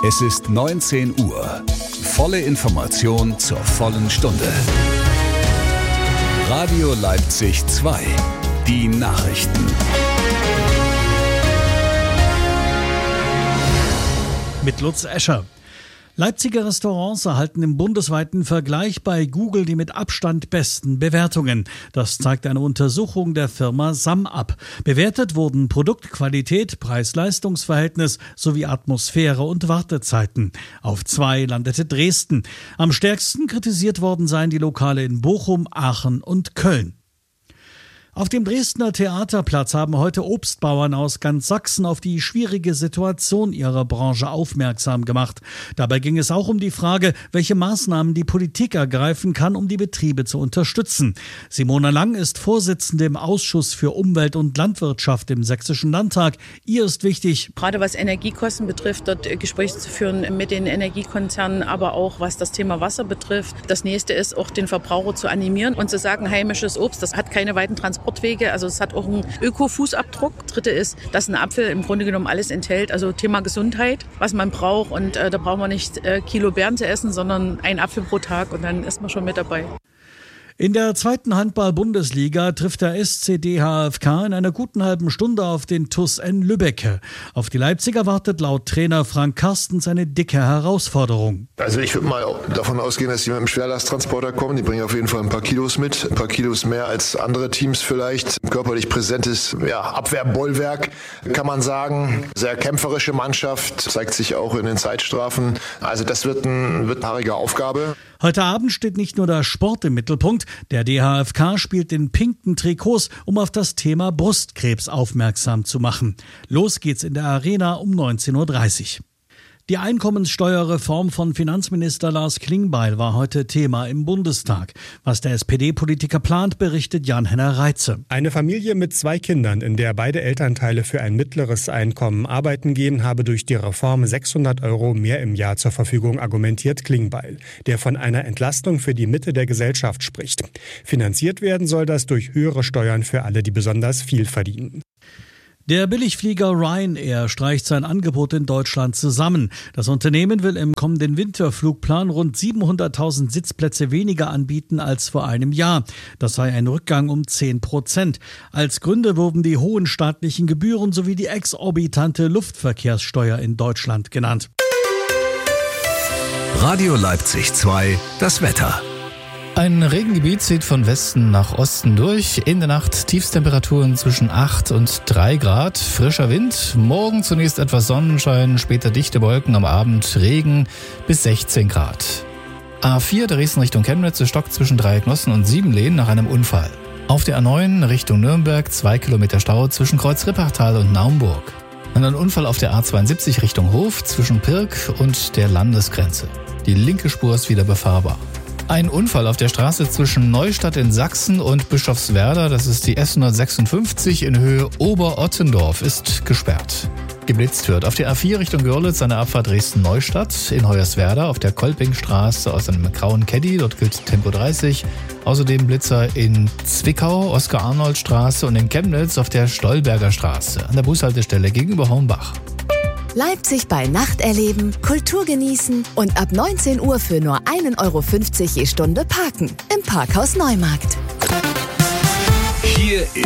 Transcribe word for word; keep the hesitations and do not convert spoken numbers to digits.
Es ist neunzehn Uhr. Volle Information zur vollen Stunde. Radio Leipzig zwei. Die Nachrichten. Mit Lutz Escher. Leipziger Restaurants erhalten im bundesweiten Vergleich bei Google die mit Abstand besten Bewertungen. Das zeigt eine Untersuchung der Firma SumUp. Bewertet wurden Produktqualität, Preis-Leistungs-Verhältnis sowie Atmosphäre und Wartezeiten. Auf zwei landete Dresden. Am stärksten kritisiert worden seien die Lokale in Bochum, Aachen und Köln. Auf dem Dresdner Theaterplatz haben heute Obstbauern aus ganz Sachsen auf die schwierige Situation ihrer Branche aufmerksam gemacht. Dabei ging es auch um die Frage, welche Maßnahmen die Politik ergreifen kann, um die Betriebe zu unterstützen. Simona Lang ist Vorsitzende im Ausschuss für Umwelt und Landwirtschaft im Sächsischen Landtag. Ihr ist wichtig, gerade was Energiekosten betrifft, dort Gespräche zu führen mit den Energiekonzernen, aber auch was das Thema Wasser betrifft. Das nächste ist auch den Verbraucher zu animieren und zu sagen, heimisches Obst, das hat keine weiten Transportwege. Also es hat auch einen Öko-Fußabdruck. Dritte ist, dass ein Apfel im Grunde genommen alles enthält. Also Thema Gesundheit, was man braucht. Und äh, da braucht man nicht äh, Kilo Beeren zu essen, sondern einen Apfel pro Tag und dann ist man schon mit dabei. In der zweiten Handball-Bundesliga trifft der S C D H F K in einer guten halben Stunde auf den T U S N Lübbecke. Auf die Leipziger wartet laut Trainer Frank Carstens eine dicke Herausforderung. Also ich würde mal davon ausgehen, dass die mit dem Schwerlasttransporter kommen. Die bringen auf jeden Fall ein paar Kilos mit. Ein paar Kilos mehr als andere Teams vielleicht. Körperlich präsentes ja, Abwehrbollwerk, kann man sagen. Sehr kämpferische Mannschaft, zeigt sich auch in den Zeitstrafen. Also das wird, ein, wird eine haarige Aufgabe. Heute Abend steht nicht nur der Sport im Mittelpunkt. Der D H F K spielt in pinken Trikots, um auf das Thema Brustkrebs aufmerksam zu machen. Los geht's in der Arena um neunzehn Uhr dreißig. Die Einkommenssteuerreform von Finanzminister Lars Klingbeil war heute Thema im Bundestag. Was der S P D-Politiker plant, berichtet Jan-Henner Reitze. Eine Familie mit zwei Kindern, in der beide Elternteile für ein mittleres Einkommen arbeiten gehen, habe durch die Reform sechshundert Euro mehr im Jahr zur Verfügung, argumentiert Klingbeil, der von einer Entlastung für die Mitte der Gesellschaft spricht. Finanziert werden soll das durch höhere Steuern für alle, die besonders viel verdienen. Der Billigflieger Ryanair streicht sein Angebot in Deutschland zusammen. Das Unternehmen will im kommenden Winterflugplan rund siebenhunderttausend Sitzplätze weniger anbieten als vor einem Jahr. Das sei ein Rückgang um zehn Prozent. Als Gründe wurden die hohen staatlichen Gebühren sowie die exorbitante Luftverkehrssteuer in Deutschland genannt. Radio Leipzig zwei, das Wetter. Ein Regengebiet zieht von Westen nach Osten durch. In der Nacht Tiefstemperaturen zwischen acht und drei Grad. Frischer Wind. Morgen zunächst etwas Sonnenschein, später dichte Wolken, am Abend Regen bis sechzehn Grad. A vier Dresden Richtung Chemnitz stockt zwischen Dreiecknossen und Siebenlehn nach einem Unfall. Auf der A neun Richtung Nürnberg zwei Kilometer Stau zwischen Kreuz-Rippertal und Naumburg. Und ein Unfall auf der A zweiundsiebzig Richtung Hof zwischen Pirk und der Landesgrenze. Die linke Spur ist wieder befahrbar. Ein Unfall auf der Straße zwischen Neustadt in Sachsen und Bischofswerda, das ist die S hundertsechsundfünfzig in Höhe Oberottendorf, ist gesperrt. Geblitzt wird auf der A vier Richtung Görlitz eine Abfahrt Dresden-Neustadt, in Hoyerswerda auf der Kolpingstraße aus einem grauen Caddy, dort gilt Tempo dreißig. Außerdem Blitzer in Zwickau, Oskar-Arnold-Straße und in Chemnitz auf der Stolberger Straße, an der Bushaltestelle gegenüber Hornbach. Leipzig bei Nacht erleben, Kultur genießen und ab neunzehn Uhr für nur ein Euro fünfzig je Stunde parken. Im Parkhaus Neumarkt. Hier